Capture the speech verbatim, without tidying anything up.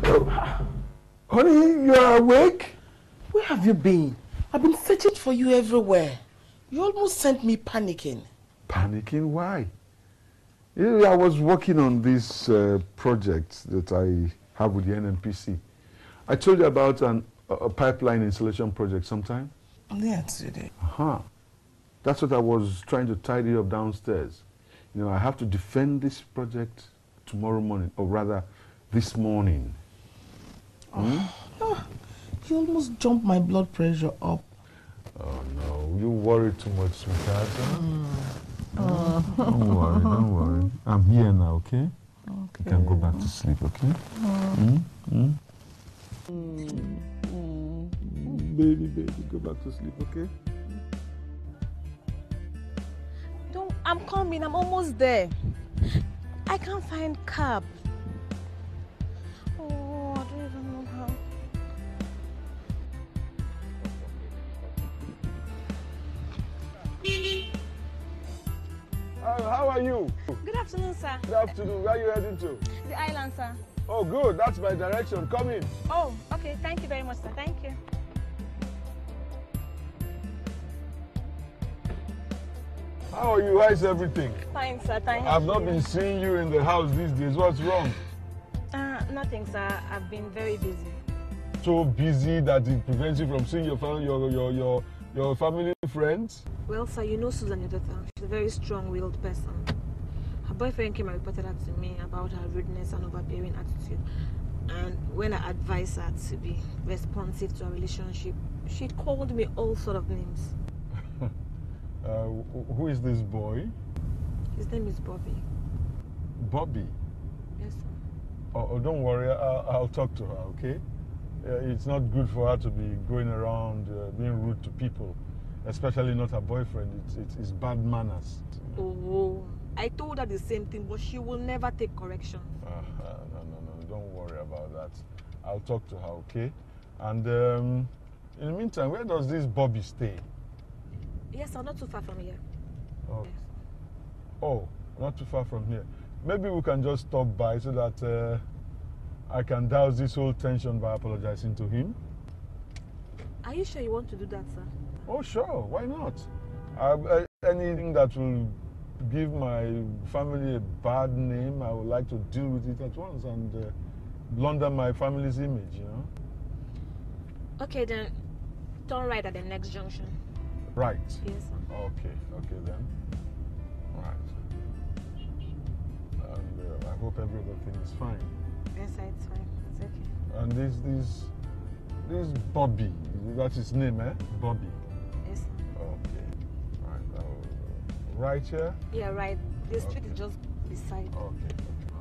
Oh, honey, you are awake? Where have you been? I've been searching for you everywhere. You almost sent me panicking. Panicking? Why? I was working on this uh, project that I have with the N N P C. I told you about an, a pipeline installation project sometime? Yes, you did. Uh-huh. That's what I was trying to tidy up downstairs. You know, I have to defend this project tomorrow morning, or rather, this morning. Oh, hmm? oh, you almost jumped my blood pressure up. Oh, no. You worry too much, sweetheart. Huh? Mm. Oh. Don't worry, don't worry. I'm here now, okay? Okay. You can go back to sleep, okay? Mm. Mm? Mm. Mm. Baby, baby, go back to sleep, okay? Don't, I'm coming, I'm almost there. I can't find cab. Oh, I don't even know how. Uh, how are you? Good afternoon, sir. Good afternoon. Where are you heading to? The island, sir. Oh, good. That's my direction. Come in. Oh, okay. Thank you very much, sir. Thank you. How are you? How is everything? Fine, sir. Thank you. I've not been seeing you in the house these days. What's wrong? Uh, nothing, sir. I've been very busy. So busy that it prevents you from seeing your family, your your your your family friends? Well, sir, you know Susan, your daughter. She's a very strong-willed person. Her boyfriend came and reported that to me about her rudeness and overbearing attitude. And when I advised her to be responsive to our relationship, she called me all sort of names. uh, who is this boy? His name is Bobby. Bobby? Yes, sir. Oh, oh don't worry. I'll, I'll talk to her, okay? Uh, it's not good for her to be going around uh, being rude to people, especially not her boyfriend. It's, it's, it's bad manners. Oh, I told her the same thing, but she will never take correction. Uh, uh, no, no, no, don't worry about that. I'll talk to her, okay? And um, in the meantime, where does this Bobby stay? Yes, sir, not too far from here. Oh, Yes. oh not too far from here. Maybe we can just stop by so that uh, I can douse this whole tension by apologizing to him. Are you sure you want to do that, sir? Oh, sure. Why not? Uh, uh, anything that will give my family a bad name, I would like to deal with it at once and uh, launder my family's image, you know? Okay, then turn right at the next junction. Right. Yes, sir. Okay, okay then. Right. And uh, I hope everything is fine. Yes, sir, it's fine. It's okay. And this, this, this Bobby, that's his name, eh? Bobby. Yes, sir. Okay. Right. Uh, right here? Yeah, right. The street Okay. is just beside. Okay.